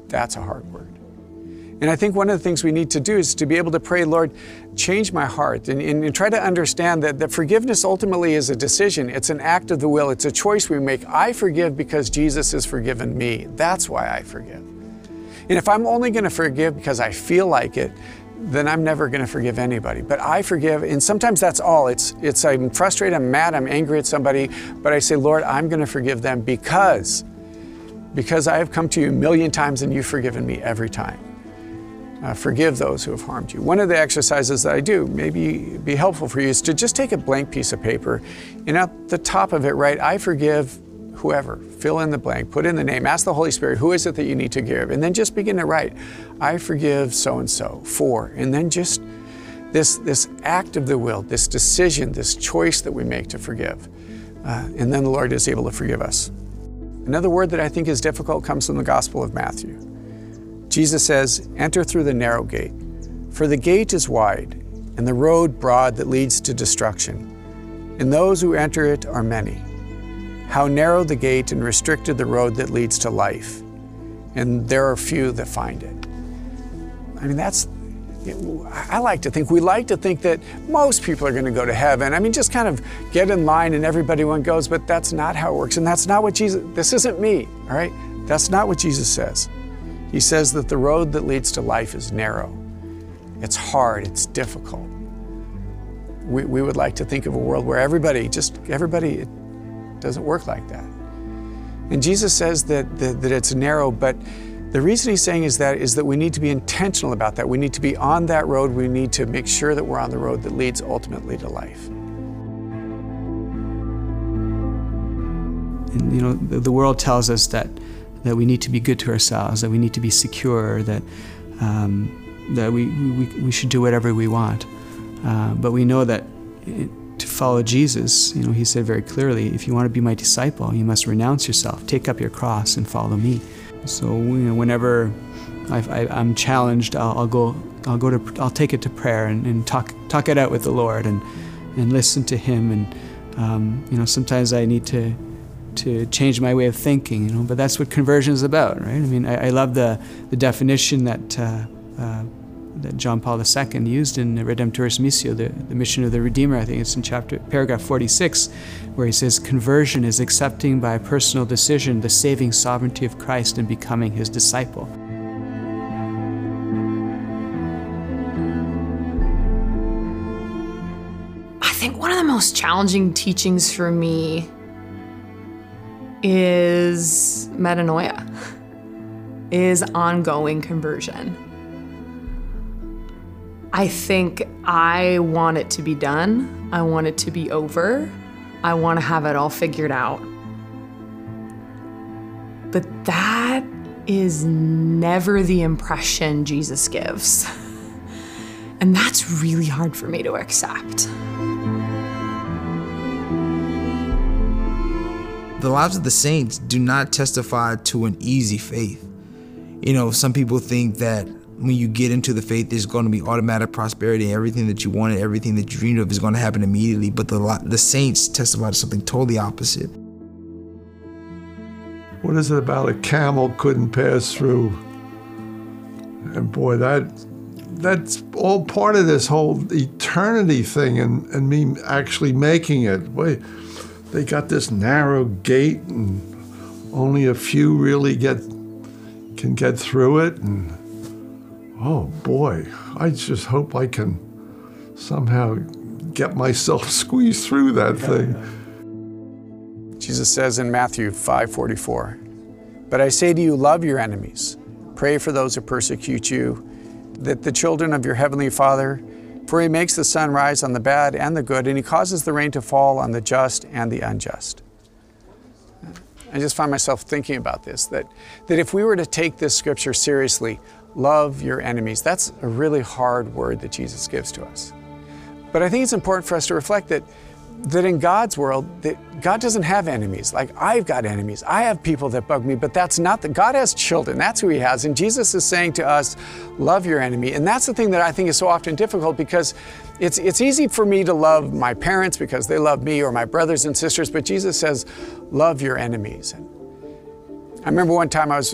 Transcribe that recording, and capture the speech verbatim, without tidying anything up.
That's a hard word. And I think one of the things we need to do is to be able to pray, Lord, change my heart, and, and, and try to understand that, that forgiveness ultimately is a decision. It's an act of the will. It's a choice we make. I forgive because Jesus has forgiven me. That's why I forgive. And if I'm only going to forgive because I feel like it, then I'm never going to forgive anybody. But I forgive, and sometimes that's all. It's, it's I'm frustrated, I'm mad, I'm angry at somebody, but I say, Lord, I'm going to forgive them because, because I have come to you a million times and you've forgiven me every time. Uh, forgive those who have harmed you. One of the exercises that I do, maybe be helpful for you, is to just take a blank piece of paper and at the top of it write, I forgive whoever. Fill in the blank, put in the name, ask the Holy Spirit, who is it that you need to give? And then just begin to write, I forgive so-and-so for, and then just this, this act of the will, this decision, this choice that we make to forgive. Uh, and then the Lord is able to forgive us. Another word that I think is difficult comes from the Gospel of Matthew. Jesus says, enter through the narrow gate, for the gate is wide and the road broad that leads to destruction, and those who enter it are many. How narrow the gate and restricted the road that leads to life, and there are few that find it. I mean, that's, I like to think, we like to think that most people are going to go to heaven. I mean, just kind of get in line and everybody one goes, but that's not how it works. And that's not what Jesus, this isn't me, all right? That's not what Jesus says. He says that the road that leads to life is narrow. It's hard, it's difficult. We, we would like to think of a world where everybody, just everybody, it doesn't work like that. And Jesus says that, that, that it's narrow, but the reason he's saying is that, is that we need to be intentional about that. We need to be on that road. We need to make sure that we're on the road that leads ultimately to life. And you know, the, the world tells us that that we need to be good to ourselves, that we need to be secure, that um, that we, we we should do whatever we want. Uh, but we know that it, to follow Jesus, you know, he said very clearly, if you want to be my disciple, you must renounce yourself, take up your cross, and follow me. So you know, whenever I've, I, I'm challenged, I'll, I'll go, I'll go to, I'll take it to prayer and, and talk talk it out with the Lord and and listen to Him. And um, you know, sometimes I need to. to change my way of thinking, you know, but that's what conversion is about, right? I mean, I, I love the, the definition that uh, uh, that John Paul the Second used in Redemptoris Missio, the, the mission of the Redeemer. I think it's in chapter, paragraph forty-six, where he says, conversion is accepting by personal decision the saving sovereignty of Christ and becoming His disciple. I think one of the most challenging teachings for me is metanoia, is ongoing conversion. I think I want it to be done. I want it to be over. I want to have it all figured out. But that is never the impression Jesus gives. And that's really hard for me to accept. The lives of the saints do not testify to an easy faith. You know, some people think that when you get into the faith, there's going to be automatic prosperity and everything that you wanted, everything that you dreamed of is going to happen immediately. But the, the saints testify to something totally opposite. What is it about a camel couldn't pass through? And boy, that that's all part of this whole eternity thing and, and me actually making it. Boy, they got this narrow gate and only a few really get can get through it. And oh boy, I just hope I can somehow get myself squeezed through that thing. Jesus says in Matthew five forty-four, but I say to you, love your enemies, pray for those who persecute you, that the children of your heavenly Father, for He makes the sun rise on the bad and the good, and He causes the rain to fall on the just and the unjust. I just find myself thinking about this, that, that if we were to take this scripture seriously, love your enemies, that's a really hard word that Jesus gives to us. But I think it's important for us to reflect that, that in God's world, that God doesn't have enemies. Like, I've got enemies. I have people that bug me, but that's not the, God has children. That's who He has. And Jesus is saying to us, love your enemy. And that's the thing that I think is so often difficult, because it's, it's easy for me to love my parents because they love me, or my brothers and sisters, but Jesus says, love your enemies. And I remember one time I was